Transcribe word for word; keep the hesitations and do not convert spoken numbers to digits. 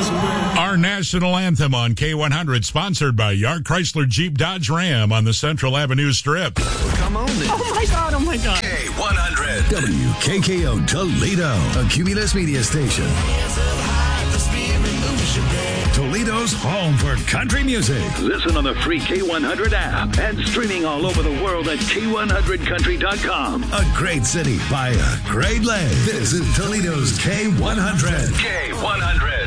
Our national anthem on K one hundred, sponsored by Yard Chrysler Jeep Dodge Ram on the Central Avenue Strip. Come on then. Oh, my God. Oh, my God. K one hundred. W K K O Toledo, a Cumulus media station. Toledo's home for country music. Listen on the free K one hundred app and streaming all over the world at K one hundred country dot com. A great city by a great land. This is Toledo's K one hundred. K one hundred.